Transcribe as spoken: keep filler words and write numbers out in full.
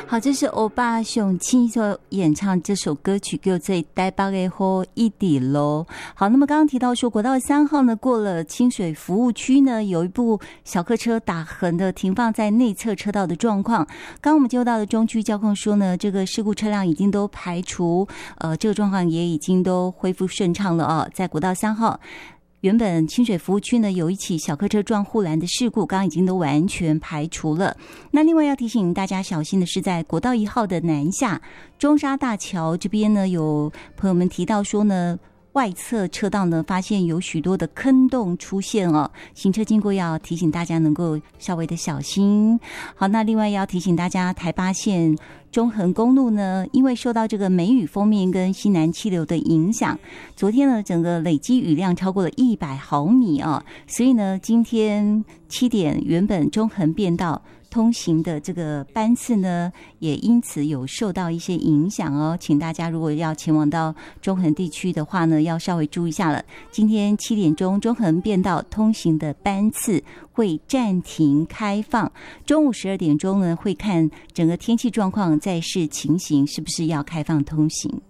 好，这是欧巴熊亲所演唱这首歌曲叫做《台北的雨一滴落》。好，那么刚刚提到说国道三号呢，过了清水服务区呢，有一部小客车打横的停放在内侧车道的状况。刚刚我们接收到的中区交控说呢，这个事故车辆已经都排除，呃，这个状况也已经都恢复顺畅了哦，在国道三号。原本清水服务区呢有一起小客车撞护栏的事故，刚刚已经都完全排除了。那另外要提醒大家小心的是，在国道一号的南下中沙大桥这边呢，有朋友们提到说呢，外侧车道呢发现有许多的坑洞出现哦，行车经过要提醒大家能够稍微的小心。好，那另外要提醒大家，台八线中横公路呢，因为受到这个梅雨锋面跟西南气流的影响，昨天呢整个累积雨量超过了一百毫米啊，所以呢今天七点原本中横变道通行的这个班次呢，也因此有受到一些影响哦，请大家如果要前往到中横地区的话呢，要稍微注意一下了。今天七点钟中横变道通行的班次会暂停开放，中午十二点钟呢会看整个天气状况再视情形是不是要开放通行。